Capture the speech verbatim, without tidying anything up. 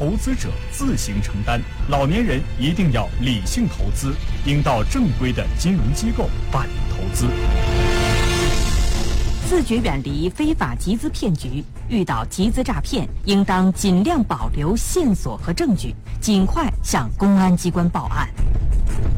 投资者自行承担。老年人一定要理性投资，应到正规的金融机构办理投资。 自觉远离非法集资骗局，遇到集资诈骗，应当尽量保留线索和证据，尽快向公安机关报案。